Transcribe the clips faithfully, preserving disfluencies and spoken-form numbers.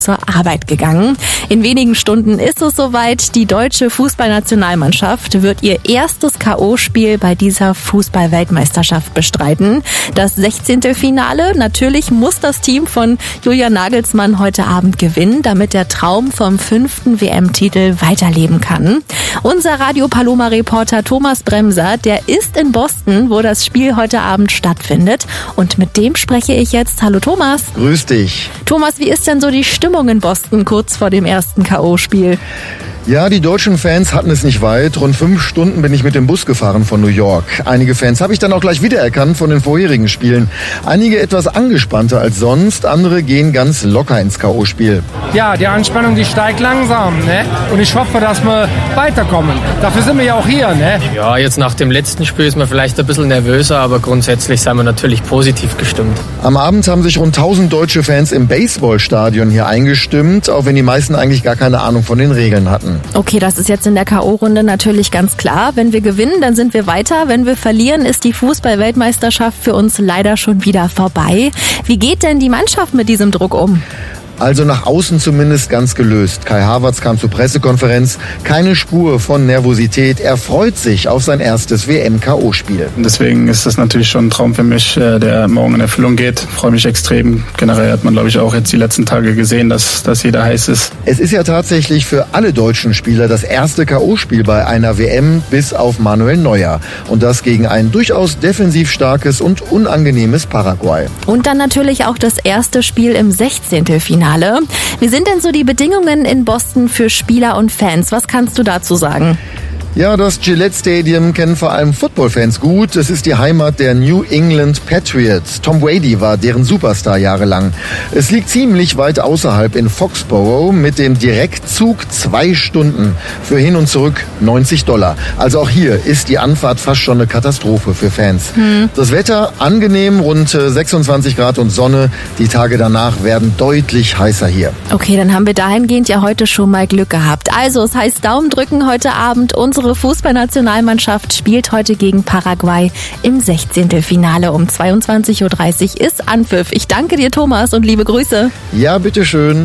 zur Arbeit gegangen. In wenigen Stunden ist es soweit. Die deutsche Fußballnationalmannschaft wird ihr erstes K O-Spiel bei dieser Fußball-Weltmeisterschaft bestreiten. Das sechzehnte Finale. Natürlich muss das Team von Julian Nagelsmann heute Abend gewinnen, damit der Traum vom fünften W M-Titel weiterleben kann. Unser Radio Paloma-Reporter Thomas Bremser, der ist in Boston, wo das Spiel heute Abend stattfindet. Und mit dem spreche ich jetzt. Hallo Thomas. Grüß dich. Thomas, wie ist denn so die Stimmung in Boston kurz vor dem ersten K O-Spiel? Ja, die deutschen Fans hatten es nicht weit. Rund fünf Stunden bin ich mit dem Bus gefahren von New York. Einige Fans habe ich dann auch gleich wiedererkannt von den vorherigen Spielen. Einige etwas angespannter als sonst, andere gehen ganz locker ins K O-Spiel. Ja, die Anspannung, die steigt langsam, ne? Und ich hoffe, dass wir weiterkommen. Dafür sind wir ja auch hier, ne? Ja, jetzt nach dem letzten Spiel ist man vielleicht ein bisschen nervöser, aber grundsätzlich sind wir natürlich positiv gestimmt. Am Abend haben sich rund tausend deutsche Fans im Baseballstadion hier eingestimmt, auch wenn die meisten eigentlich gar keine Ahnung von den Regeln hatten. Okay, das ist jetzt in der K O-Runde natürlich ganz klar. Wenn wir gewinnen, dann sind wir weiter. Wenn wir verlieren, ist die Fußball-Weltmeisterschaft für uns leider schon wieder vorbei. Wie geht denn die Mannschaft mit diesem Druck um? Also nach außen zumindest ganz gelöst. Kai Havertz kam zur Pressekonferenz. Keine Spur von Nervosität. Er freut sich auf sein erstes W M-K O-Spiel. Deswegen ist das natürlich schon ein Traum für mich, der morgen in Erfüllung geht. Ich freue mich extrem. Generell hat man, glaube ich, auch jetzt die letzten Tage gesehen, dass, dass jeder heiß ist. Es ist ja tatsächlich für alle deutschen Spieler das erste K O-Spiel bei einer W M bis auf Manuel Neuer. Und das gegen ein durchaus defensiv starkes und unangenehmes Paraguay. Und dann natürlich auch das erste Spiel im sechzehnten Finale. Wie sind denn so die Bedingungen in Boston für Spieler und Fans? Was kannst du dazu sagen? Ja, das Gillette Stadium kennen vor allem Footballfans gut. Es ist die Heimat der New England Patriots. Tom Brady war deren Superstar jahrelang. Es liegt ziemlich weit außerhalb in Foxborough mit dem Direktzug zwei Stunden. Für hin und zurück neunzig Dollar. Also auch hier ist die Anfahrt fast schon eine Katastrophe für Fans. Hm. Das Wetter angenehm, rund sechsundzwanzig Grad und Sonne. Die Tage danach werden deutlich heißer hier. Okay, dann haben wir dahingehend ja heute schon mal Glück gehabt. Also es heißt Daumen drücken heute Abend. Unsere Unsere Fußballnationalmannschaft spielt heute gegen Paraguay im sechzehnten Finale. Um zweiundzwanzig Uhr dreißig ist Anpfiff. Ich danke dir, Thomas, und liebe Grüße. Ja, bitteschön.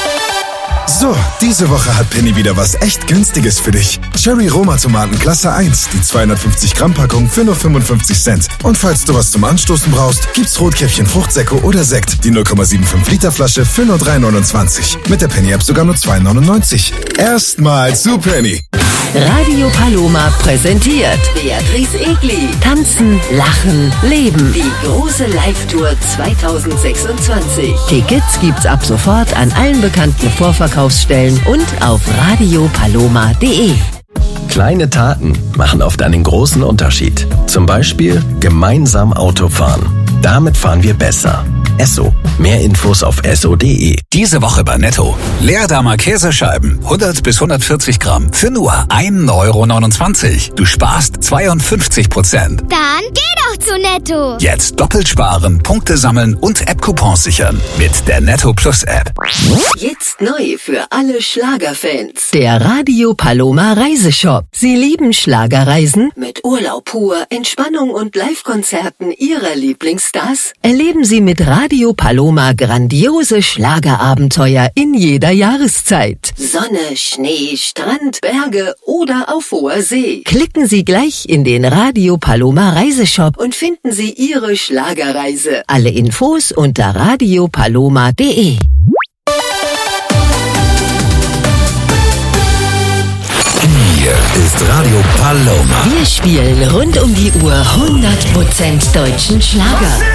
So, diese Woche hat Penny wieder was echt Günstiges für dich. Cherry Roma Tomaten Klasse eins, die zweihundertfünfzig Gramm Packung für nur fünfundfünfzig Cent. Und falls du was zum Anstoßen brauchst, gibt's Rotkäppchen Fruchtsäcke oder Sekt, die null Komma fünfundsiebzig Liter Flasche für nur drei neunundzwanzig. Mit der Penny App sogar nur zwei neunundneunzig. Erstmal zu Penny. Radio Paloma präsentiert Beatrice Egli. Tanzen, lachen, leben. Die große Live-Tour zweitausendsechsundzwanzig. Tickets gibt's ab sofort an allen bekannten Vorverkaufsstellen und auf radio paloma punkt de. Kleine Taten machen oft einen großen Unterschied. Zum Beispiel gemeinsam Auto fahren. Damit fahren wir besser. Esso. Mehr Infos auf esso punkt de. Diese Woche bei Netto. Leerdammer Käsescheiben, hundert bis hundertvierzig Gramm, für nur ein Euro neunundzwanzig. Du sparst zweiundfünfzig Prozent. Dann geh doch zu Netto. Jetzt doppelt sparen, Punkte sammeln und App-Coupons sichern. Mit der Netto Plus App. Jetzt neu für alle Schlagerfans. Der Radio Paloma Reiseshop. Sie lieben Schlagerreisen? Mit Urlaub pur, Entspannung und Live-Konzerten Ihrer Lieblingsstars? Erleben Sie mit Radio Paloma grandiose Schlagerabenteuer in jeder Jahreszeit. Sonne, Schnee, Strand, Berge oder auf hoher See. Klicken Sie gleich in den Radio Paloma Reiseshop und finden Sie Ihre Schlagerreise. Alle Infos unter radio paloma punkt de. Hier ist Radio Paloma. Wir spielen rund um die Uhr hundert Prozent deutschen Schlager.